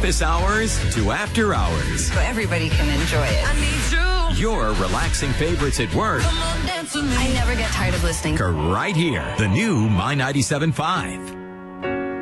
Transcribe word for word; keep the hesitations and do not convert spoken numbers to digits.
office hours to after hours. So everybody can enjoy it. I need you. Your relaxing favorites at work. Come on, dance with me. I never get tired of listening. Right here, the new My ninety-seven point five.